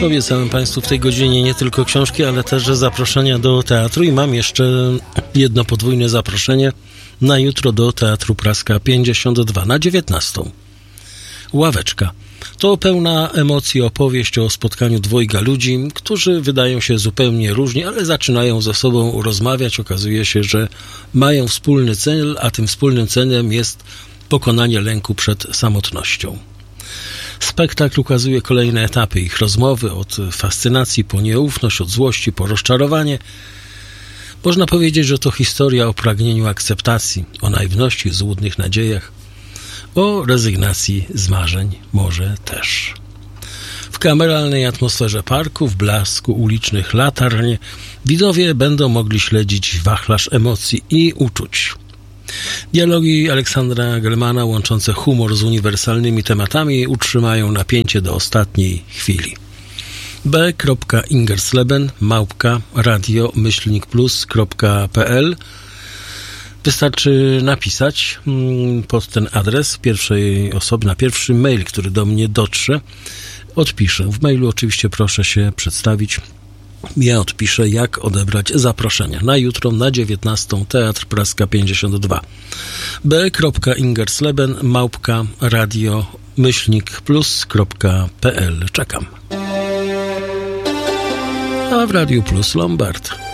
Obiecałem Państwu w tej godzinie nie tylko książki, ale też zaproszenia do teatru i mam jeszcze jedno podwójne zaproszenie na jutro do Teatru Praska 52 na 19. Ławeczka. To pełna emocji opowieść o spotkaniu dwojga ludzi, którzy wydają się zupełnie różni, ale zaczynają ze sobą rozmawiać. Okazuje się, że mają wspólny cel, a tym wspólnym celem jest pokonanie lęku przed samotnością. Spektakl ukazuje kolejne etapy ich rozmowy, od fascynacji po nieufność, od złości po rozczarowanie. Można powiedzieć, że to historia o pragnieniu akceptacji, o naiwności, złudnych nadziejach, o rezygnacji z marzeń może też. W kameralnej atmosferze parku, w blasku ulicznych latarń widzowie będą mogli śledzić wachlarz emocji i uczuć. Dialogi Aleksandra Gelmana łączące humor z uniwersalnymi tematami utrzymają napięcie do ostatniej chwili. b.ingersleben@radio-plus.pl. Wystarczy napisać pod ten adres pierwszej osoby, na pierwszy mail, który do mnie dotrze. Odpiszę. W mailu oczywiście proszę się przedstawić. Ja odpiszę, jak odebrać zaproszenia. Na jutro, na 19. Teatr Praska 52. b.ingersleben@radio-plus.pl. Czekam. A w Radiu Plus Lombard.